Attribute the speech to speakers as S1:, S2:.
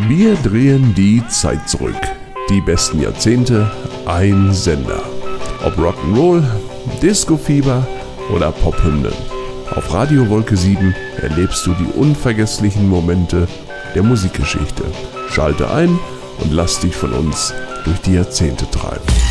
S1: Wir drehen die Zeit zurück. Die besten Jahrzehnte, ein Sender. Ob Rock'n'Roll, Disco-Fieber oder Pophymnen. Auf Radio Wolke 7 erlebst du die unvergesslichen Momente der Musikgeschichte. Schalte ein und lass dich von uns durch die Jahrzehnte treiben.